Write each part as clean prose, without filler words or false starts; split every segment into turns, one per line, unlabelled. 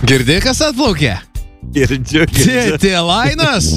Girdėjai, kas atplaukė?
Girdžiu.
TT Lainas.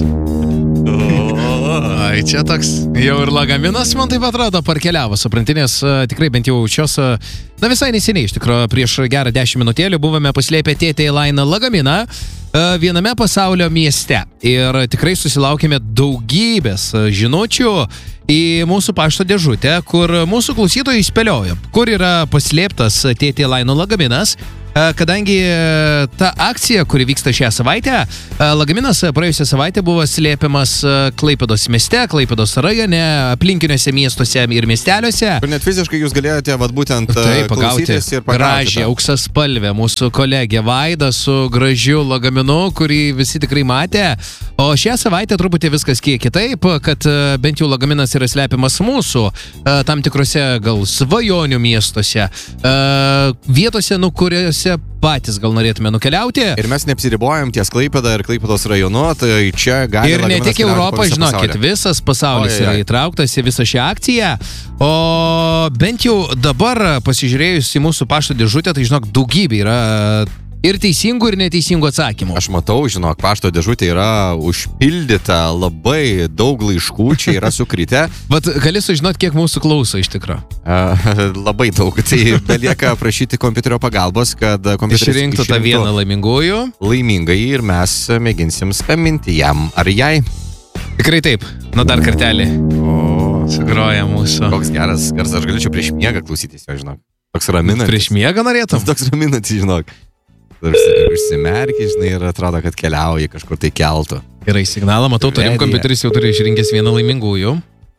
Ai, čia toks jau ir lagaminas, man taip atrodo, parkeliavo, supranti, nes tikrai bent jau šios, visai neseniai, iš tikrųjų, prieš gerą 10 minutėlių buvome paslėpę TT Lainą lagaminą viename pasaulio mieste. Ir tikrai susilaukėme daugybės žinučių į mūsų pašto dėžutę, kur mūsų klausytojai įspėliojo, kur yra paslėptas TT Laino lagaminas. Kadangi ta akcija, kuri vyksta šią savaitę, lagaminas praėjusią savaitę buvo slėpiamas Klaipėdos mieste, Klaipėdos rajone, aplinkiniuose miestuose ir miesteliuose.
Ir net fiziškai jūs galėjote būtent
pagauti gražią auksaspalvę mūsų kolegę Vaidą su gražiu lagaminu, kurį visi tikrai matė. O šią savaitę truputį viskas kiek kitaip, kad bent jau lagaminas yra slepiamas mūsų tam tikrose gal svajonių miestuose, vietose, kuriuose patys gal norėtume nukeliauti.
Ir mes neapsiribojam ties Klaipėda ir Klaipėdos rajonu, tai čia gali...
Ir ne tik Europą, žinokit, visas pasaulis yra įtrauktas į visą šią akciją. O bent jau dabar pasižiūrėjus į mūsų pašto dėžutę, tai žinok, daugybė yra ir teisingų, ir neteisingų atsakymų.
Aš matau, žinok, pašto dėžutė yra užpildyta, labai daug laiškų, čia yra sukritę.
Bet gali sužinot, kiek mūsų klauso iš tikro.
Labai daug, tai belieka prašyti kompiuterio pagalbos, kad kompiuteris
išrinktų tą vieną laimingųjų.
Laimingai ir mes mėginsim skambinti jam ar jai.
Tikrai taip, dar kartelį. Sugroja mūsų.
Koks geras garsas, aš galėčiau prieš miegą klausytis jo, žinok. Toks raminantis.
Prieš miegą norėtum?
Toks raminantis, žinok. Užsimerki, žinai, ir atrodo, kad keliauji kažkur tai keltu.
Gerai, signalą matau, turim kompiuteris jau turi išrinkęs vieną laimingųjų.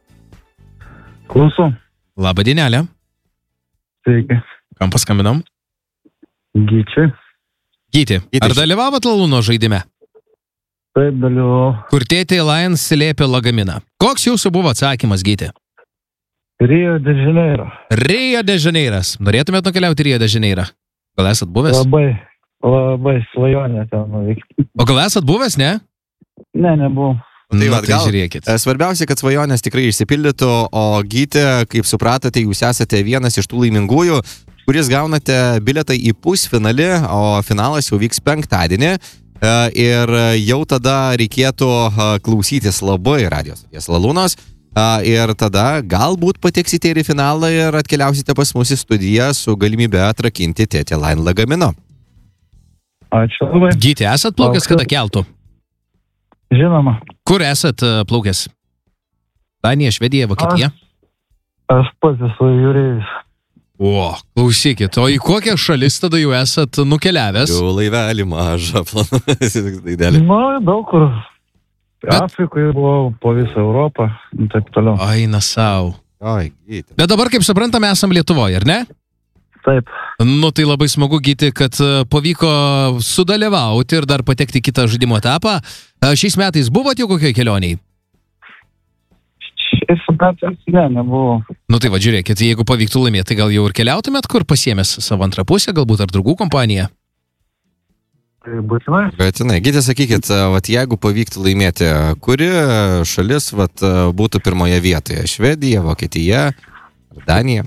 Klausau.
Labą dienelę.
Sveiki.
Kam paskambinam?
Gyčiui.
Gyti, ar dalyvavot Lalūno žaidime?
Taip, dalyvau.
Kur TT Lions slėpė lagaminą. Koks jūsų buvo atsakymas, Gyti?
Rio de Janeiro.
Rio de Janeiras. Norėtumėt nukeliauti Rio de Janeirą? Gal esat buvęs?
Labai svajonė ten nuvykti.
O gal esat buvęs, ne?
Ne, nebuvau.
Tai
tai žiūrėkit.
Svarbiausia, kad svajonės tikrai išsipildytų, o Gyti, kaip supratote, jūs esate vienas iš tų laimingųjų, kuris gaunate bilietą į pusfinalį, o finalas jau vyks penktadienį. Ir jau tada reikėtų klausytis labai radijos stoties Lalūnos. Ir tada galbūt pateksite ir į finalą ir atkeliausite pas mus į studiją su galimybė atrakinti TT Line lagamino.
Ačiū labai.
Gyti, esat plaukęs kada keltu?
Žinoma.
Kur esat plaukęs? Danija, Švedija, Vokietija?
Aš pats esu jūreivis.
O, klausykit, o į kokią šalis tada jau esat nukeliavęs?
Jau laivelį mažą planuosi.
Daug kur. Afrikoje buvau, po visą Europą ir taip toliau.
Aina sau.
Oi, Gyti.
Bet dabar, kaip suprantame, esam Lietuvoje, ar ne?
Taip.
Tai labai smagu, Gyti, kad pavyko sudalyvauti ir dar patekti kitą žaidimo etapą. Šiais metais buvote jau kokioj kelioniai?
Šiais metais nebuvau.
Tai va, žiūrėkit, jeigu pavyktų laimėti, tai gal jau ir keliautumėt, kur pasiėmęs savo antrą pusę, galbūt ar draugų kompaniją?
Būtinai. Gyti, sakykit, jeigu pavyktų laimėti, kuri šalis būtų pirmoje vietoje? Švedija, Vokietija ar Danija?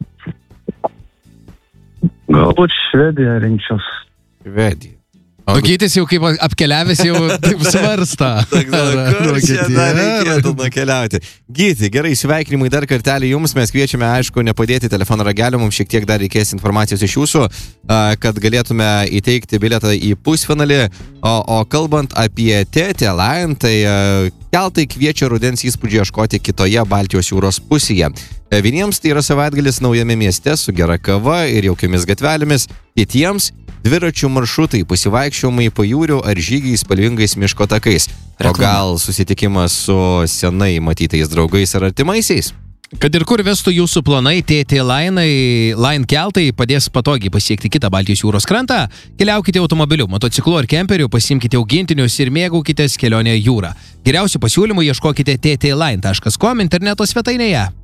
Galbūt Švedija rinkčiaus.
Švedija.
O Gytis jau kaip apkeliavęs jau taip svarsta.
Kur čia dar reikėtų nukeliauti? Gyti, gerai, sveikinimai dar kartelį jums. Mes kviečiame, aišku, nepadėti telefono ragelio. Mums šiek tiek dar reikės informacijos iš jūsų, kad galėtume įteikti bilietą į pusfinalį. O kalbant apie TT Line, tai keltai kviečia rudens įspūdžių ieškoti kitoje Baltijos jūros pusėje. Vieniems tai yra savaitgalis naujame mieste su gera kava ir jaukiomis gatvelėmis, kitiems dviračių maršrutai, pasivaikščiojimai pajūriu ar žygiai spalvingais miško takais. O gal susitikimas su senai matytais draugais ar artimaisiais?
Kad ir kur vestų jūsų planai, TT Line keltai padės patogiai pasiekti kitą Baltijos jūros krantą. Keliaukite automobiliu, motociklu ar kemperiu, pasiimkite augintinius ir mėgaukitės kelionę jūrą. Geriausių pasiūlymų ieškokite ttline.com interneto svetainėje.